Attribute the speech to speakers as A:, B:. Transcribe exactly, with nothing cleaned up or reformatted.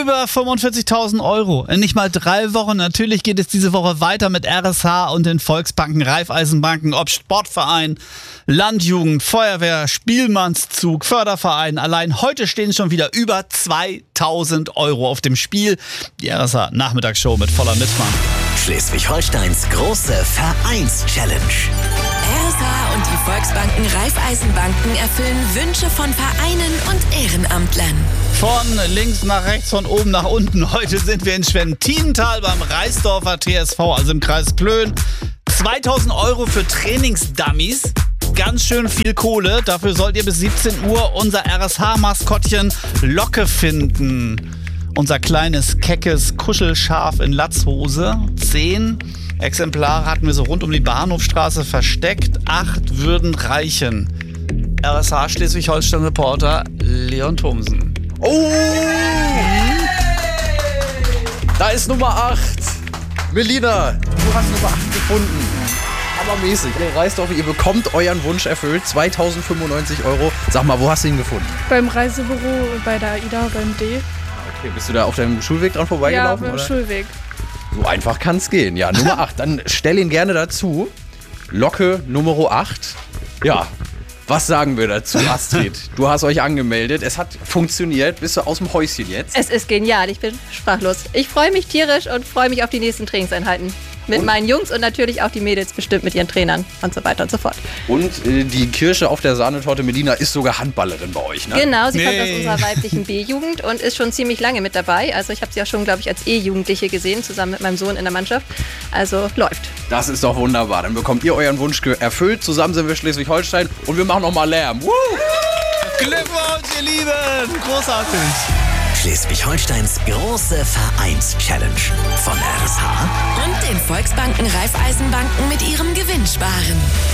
A: Über fünfundvierzigtausend Euro in nicht mal drei Wochen. Natürlich geht es diese Woche weiter mit R S H und den Volksbanken, Raiffeisenbanken, ob Sportverein, Landjugend, Feuerwehr, Spielmannszug, Förderverein. Allein heute stehen schon wieder über zweitausend Euro auf dem Spiel. Die R S H-Nachmittagsshow mit voller Mitfahren.
B: Schleswig-Holsteins große Vereins-Challenge.
C: R S H und die Volksbanken Raiffeisenbanken erfüllen Wünsche von Vereinen und Ehrenamtlern.
A: Von links nach rechts, von oben nach unten. Heute sind wir in Schwentietental beim Reisdorfer T S V, also im Kreis Plön. zweitausend Euro für Trainingsdummies. Ganz schön viel Kohle. Dafür sollt ihr bis siebzehn Uhr unser R S H-Maskottchen Locke finden. Unser kleines, keckes Kuschelschaf in Latzhose. Zehn Exemplare hatten wir so rund um die Bahnhofstraße versteckt. Acht würden reichen. R S H Schleswig-Holstein-Reporter Leon Thomsen.
D: Oh! Da ist Nummer acht. Melina, du hast Nummer acht gefunden. Hammermäßig. Hey, Reisdorf, ihr bekommt euren Wunsch erfüllt. zweitausendfünfundneunzig Euro. Sag mal, wo hast du ihn gefunden?
E: Beim Reisebüro, bei der AIDA, beim D.
D: Okay, bist du da auf deinem Schulweg dran vorbeigelaufen?
E: Ja, beim
D: oder?
E: Schulweg.
D: So einfach kann's gehen. Ja, Nummer acht. Dann stell ihn gerne dazu. Locke Nummer acht. Ja, was sagen wir dazu, Astrid? Du hast euch angemeldet. Es hat funktioniert. Bist du aus dem Häuschen jetzt?
F: Es ist genial. Ich bin sprachlos. Ich freue mich tierisch und freue mich auf die nächsten Trainingseinheiten. Mit
D: und?
F: meinen Jungs und natürlich auch die Mädels bestimmt mit ihren Trainern und so weiter und so fort.
D: Und äh, die Kirsche auf der Sahnetorte Melina ist sogar Handballerin bei euch, ne?
F: Genau, sie
A: Nee.
F: kommt aus unserer weiblichen B-Jugend und ist schon ziemlich lange mit dabei. Also ich habe sie auch schon, glaube ich, als E-Jugendliche gesehen, zusammen mit meinem Sohn in der Mannschaft. Also läuft.
D: Das ist doch wunderbar. Dann bekommt ihr euren Wunsch ge- erfüllt. Zusammen sind wir Schleswig-Holstein und wir machen nochmal Lärm. Woo!
A: Glückwunsch, ihr Lieben! Großartig!
B: Schleswig-Holsteins große Vereins-Challenge. Von R S H
C: Und den Volksbanken Raiffeisenbanken mit ihrem Gewinnsparen.